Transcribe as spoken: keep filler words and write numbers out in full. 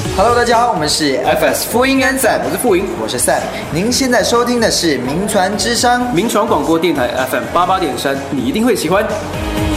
Hello， 大家好，我们是 F S 福音安仔， 我是傅莹， 我是 Sam。您现在收听的是名传之声名传广播电台 F M 八八点三，你一定会喜欢。